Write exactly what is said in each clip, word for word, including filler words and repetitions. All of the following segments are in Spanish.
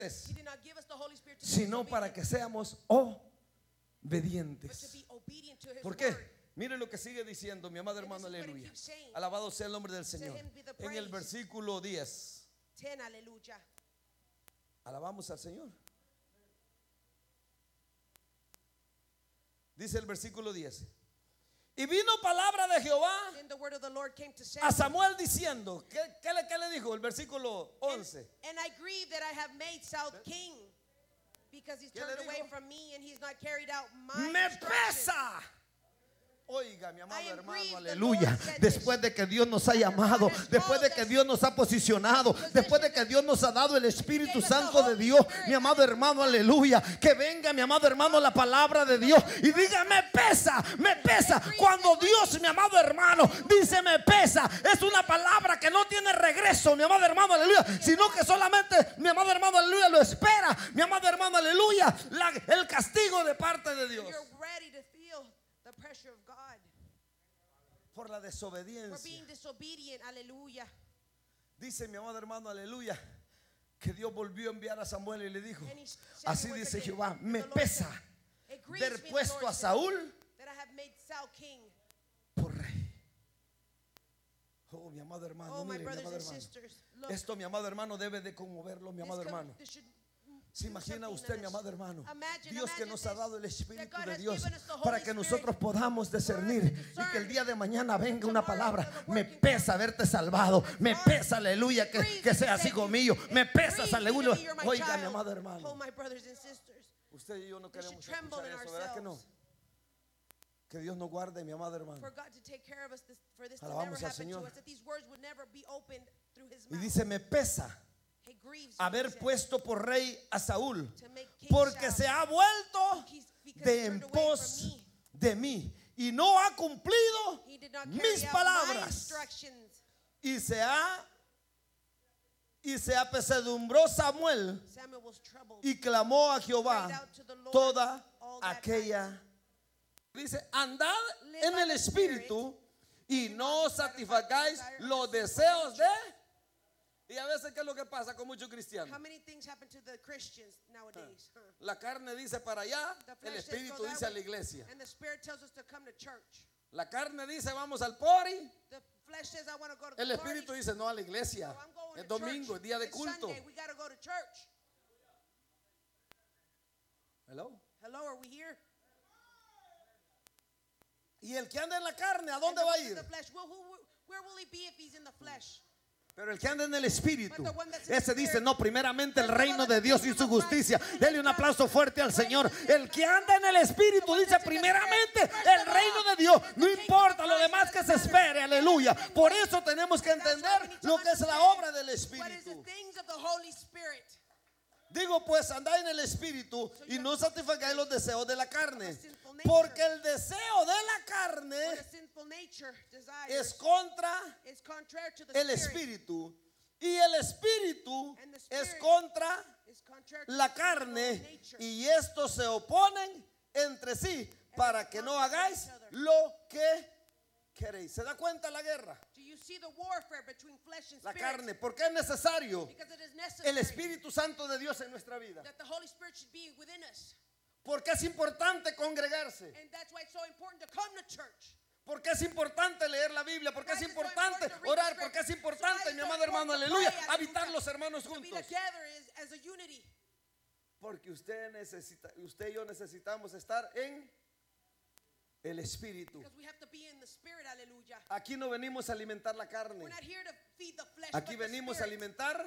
He did not give us the Holy Spirit to sino para que seamos obedientes. ¿Por qué? Mire lo que sigue diciendo mi amado hermano, aleluya. Alabado sea el nombre del Señor. En el versículo diez. Alabamos al Señor. Dice el versículo diez. Y vino palabra de Jehová a Samuel diciendo, ¿qué, qué, le, qué le dijo? El versículo once. And, and I grieve that I have made Saul king, because he's turned away from me and he's not carried out my Me instructions. pesa. Oiga, mi amado hermano, aleluya. Después de que Dios nos ha llamado, después de que Dios nos ha posicionado, después de que Dios nos ha dado el Espíritu Santo de Dios, mi amado hermano, aleluya. Que venga, mi amado hermano, la palabra de Dios y diga, me pesa, me pesa. Cuando Dios, mi amado hermano, dice me pesa, es una palabra que no tiene regreso, mi amado hermano, aleluya, sino que solamente, mi amado hermano, aleluya, lo espera, mi amado hermano, aleluya, la, el castigo de parte de Dios. Por la desobediencia. Dice mi amado hermano, aleluya, que Dios volvió a enviar a Samuel y le dijo, así dice Jehová, me pesa ver puesto a Saúl por rey. Oh, mi amado hermano, mire, mi amado hermano. Esto, mi amado hermano, debe de conmoverlo, mi amado hermano. ¿Se imagina usted, mi amado hermano? Dios que nos ha dado el Espíritu de Dios para que nosotros podamos discernir y que el día de mañana venga una palabra. Me pesa haberte salvado. Me pesa, aleluya, que, que seas hijo mío. Me pesa, aleluya. Oiga, mi amado hermano, usted y yo no queremos escuchar eso, ¿verdad que no? Que Dios nos guarde, mi amado hermano. Alabamos al Señor. Y dice, me pesa haber puesto por rey a Saúl, porque se ha vuelto de en pos de mí y no ha cumplido mis palabras. Y se ha y se apesadumbró Samuel y clamó a Jehová toda aquella. Dice, andad en el Espíritu y no satisfagáis los deseos de. Y a veces, ¿qué es lo que pasa con muchos cristianos? La carne dice para allá, el Espíritu dice a la iglesia. La carne dice vamos al party, el Espíritu dice no, a la iglesia. Es domingo, es día de culto. Hello. Hello, are we here? Y el que anda en la carne, ¿a dónde va a ir? Where will he be if he's in the flesh? Pero el que anda en el Espíritu, ese dice, no, primeramente el reino de Dios y su justicia. Dele un aplauso fuerte al Señor. El que anda en el Espíritu dice, primeramente el reino de Dios. No importa lo demás que se espere, aleluya. Por eso tenemos que entender lo que es la obra del Espíritu. Digo pues, andad en el Espíritu y no satisfagáis los deseos de la carne, porque el deseo de la carne es contra el Espíritu y el Espíritu es contra la carne, y estos se oponen entre sí para que no hagáis lo que queréis. ¿Se da cuenta la guerra? La carne, porque es necesario el Espíritu Santo de Dios en nuestra vida. Porque es importante congregarse. Porque es importante leer la Biblia. Porque es importante orar. Porque es importante, mi amado hermano, aleluya, habitar los hermanos juntos. Porque usted necesita, usted y yo necesitamos estar en el Espíritu. Aquí no venimos a alimentar la carne. Aquí venimos a alimentar.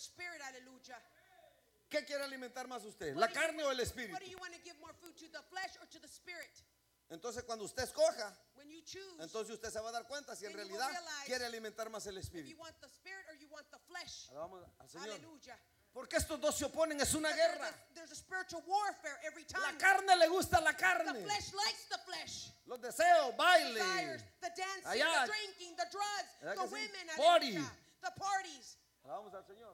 ¿Qué quiere alimentar más usted? ¿La carne o el Espíritu? Entonces cuando usted escoja, entonces usted se va a dar cuenta si en realidad quiere alimentar más el Espíritu. Alabamos al Señor. Porque estos dos se oponen, es una guerra. La carne le gusta la carne. Los deseos, baile, allá, party. Alabamos al Señor.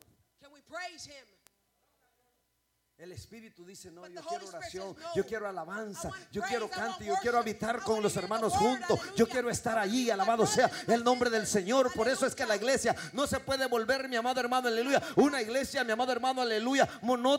El Espíritu dice, no, yo quiero oración, yo quiero alabanza, yo quiero canto, yo quiero habitar con los hermanos juntos, yo quiero estar allí, alabado sea el nombre del Señor. Por eso es que la iglesia no se puede volver, mi amado hermano, aleluya, una iglesia, mi amado hermano, aleluya, monótona.